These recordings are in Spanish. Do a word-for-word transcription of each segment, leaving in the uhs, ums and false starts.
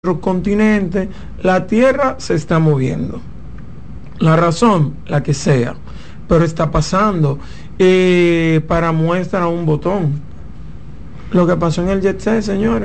nuestro continente, la Tierra se está moviendo. La razón, la que sea, pero está pasando. Eh, para muestra un botón. Lo que pasó en el Jet Set, señores.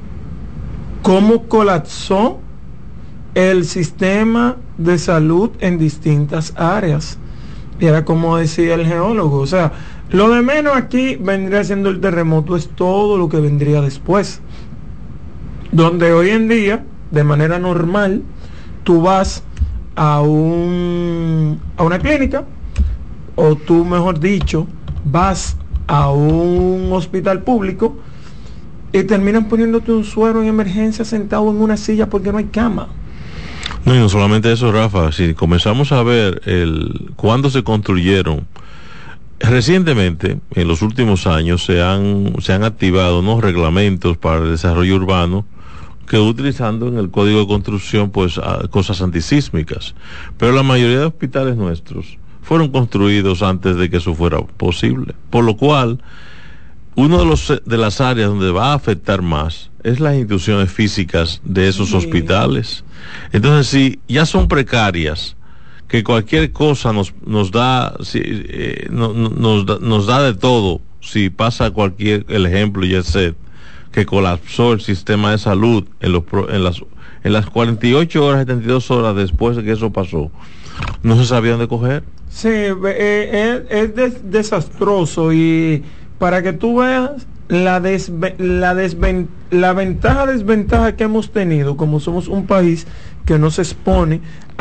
Cómo colapsó el sistema de salud en distintas áreas. Y era como decía el geólogo, o sea, lo de menos aquí vendría siendo el terremoto, es todo lo que vendría después. Donde hoy en día, de manera normal, tú vas a un a una clínica, o tú, mejor dicho, vas a un hospital público y terminan poniéndote un suero en emergencia sentado en una silla porque no hay cama. No, y no solamente eso, Rafa, si comenzamos a ver el cuándo se construyeron, recientemente, en los últimos años, se han, se han activado unos reglamentos para el desarrollo urbano que utilizando en el código de construcción pues a, cosas antisísmicas, pero la mayoría de hospitales nuestros fueron construidos antes de que eso fuera posible, por lo cual uno de los de las áreas donde va a afectar más es las instituciones físicas de esos sí. hospitales. Entonces, si ya son precarias, que cualquier cosa nos nos da si, eh, no, no, nos da nos da de todo, si pasa cualquier, el ejemplo ya sé que colapsó el sistema de salud en los en las en las cuarenta y ocho horas, setenta y dos horas después de que eso pasó, no se sabía dónde coger. Sí, eh, es, es des, desastroso, y para que tú veas la desve, la desven, la ventaja desventaja que hemos tenido, como somos un país que no se expone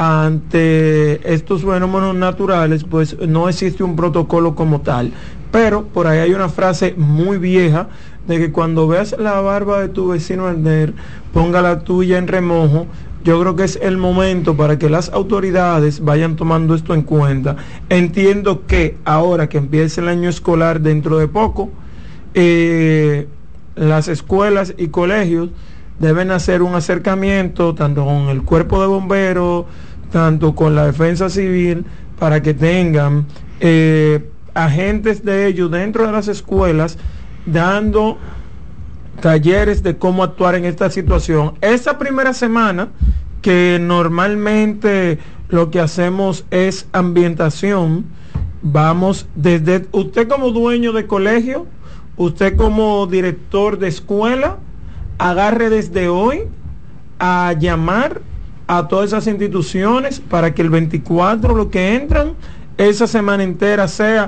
ante estos fenómenos naturales, pues no existe un protocolo como tal. Pero por ahí hay una frase muy vieja de que cuando veas la barba de tu vecino arder, ponga la tuya en remojo. Yo creo que es el momento para que las autoridades vayan tomando esto en cuenta. Entiendo que ahora que empiece el año escolar dentro de poco, eh, las escuelas y colegios deben hacer un acercamiento tanto con el cuerpo de bomberos, tanto con la defensa civil, para que tengan eh, agentes de ellos dentro de las escuelas dando talleres de cómo actuar en esta situación. Esa primera semana, que normalmente lo que hacemos es ambientación, vamos desde usted como dueño de colegio, usted como director de escuela, agarre desde hoy a llamar a todas esas instituciones para que el veinticuatro, lo que entran, esa semana entera sea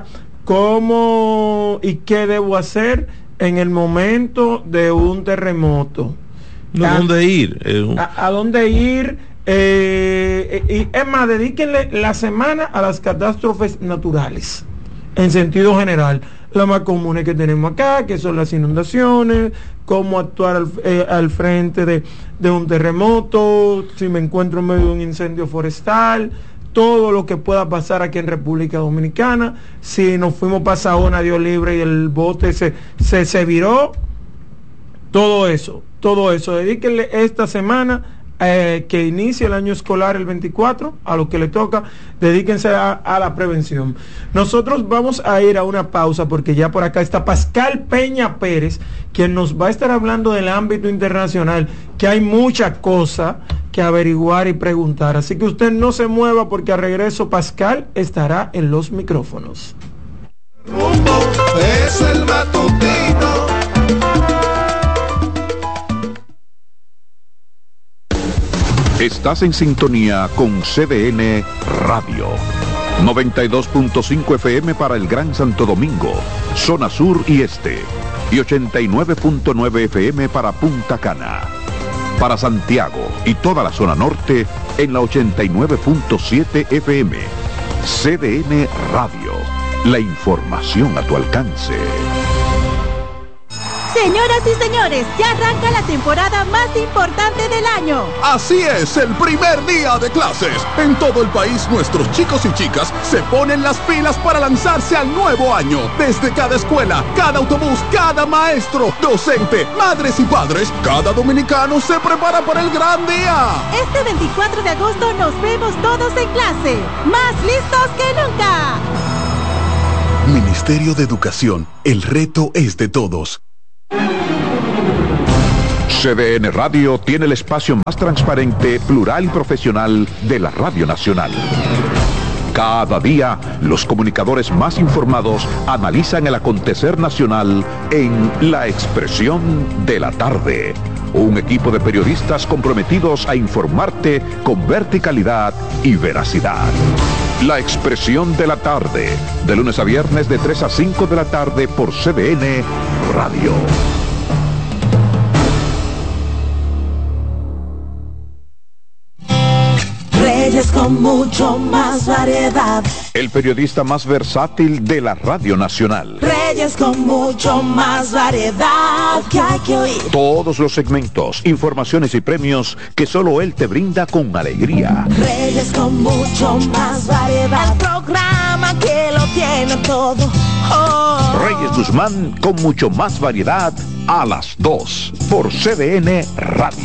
cómo y qué debo hacer en el momento de un terremoto. ¿A dónde ir? Eh, a, a dónde ir, eh, y es más, dedíquenle la semana a las catástrofes naturales, en sentido general. Las más comunes que tenemos acá, que son las inundaciones, cómo actuar al, eh, al frente de, de un terremoto, si me encuentro en medio de un incendio forestal, todo lo que pueda pasar aquí en República Dominicana. Si nos fuimos para Saona, Dios libre, y el bote se, se, se viró, todo eso, todo eso, dedíquenle esta semana eh, que inicia el año escolar el veinticuatro, a lo que le toca, dedíquense a, a la prevención. Nosotros vamos a ir a una pausa porque ya por acá está Pascal Peña Pérez, quien nos va a estar hablando del ámbito internacional, que hay mucha cosa que averiguar y preguntar. Así que usted no se mueva porque a regreso Pascal estará en los micrófonos. Rumbo es el matutino. Estás en sintonía con C D N Radio. noventa y dos punto cinco F M para el Gran Santo Domingo, zona sur y este. Y ochenta y nueve punto nueve F M para Punta Cana. Para Santiago y toda la zona norte en la ochenta y nueve punto siete F M. C D N Radio. La información a tu alcance. Señoras y señores, ya arranca la temporada más importante del año. Así es, el primer día de clases. En todo el país, nuestros chicos y chicas se ponen las pilas para lanzarse al nuevo año. Desde cada escuela, cada autobús, cada maestro, docente, madres y padres, cada dominicano se prepara para el gran día. Este veinticuatro de agosto nos vemos todos en clase, más listos que nunca. Ministerio de Educación, el reto es de todos. C D N Radio tiene el espacio más transparente, plural y profesional de la Radio Nacional. Cada día, los comunicadores más informados analizan el acontecer nacional en La Expresión de la Tarde. Un equipo de periodistas comprometidos a informarte con verticalidad y veracidad. La Expresión de la Tarde, de lunes a viernes de tres a cinco de la tarde por C D N Radio. Reyes con mucho más variedad. El periodista más versátil de la Radio Nacional. Reyes con mucho más variedad que hay que oír. Todos los segmentos, informaciones y premios que solo él te brinda con alegría. Reyes con mucho más variedad. El programa que lo tiene todo. Oh. Reyes Guzmán con mucho más variedad a las dos por C D N Radio.